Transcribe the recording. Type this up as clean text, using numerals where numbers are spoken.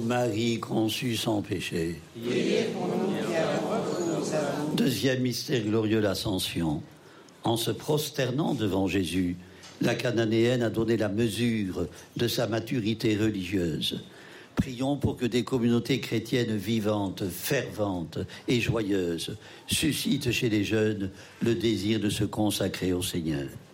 Marie conçue sans péché. Priez pour nous qui avons recours à vous. Deuxième mystère glorieux, l'Ascension. En se prosternant devant Jésus, la Cananéenne a donné la mesure de sa maturité religieuse. Prions pour que des communautés chrétiennes vivantes, ferventes et joyeuses suscitent chez les jeunes le désir de se consacrer au Seigneur.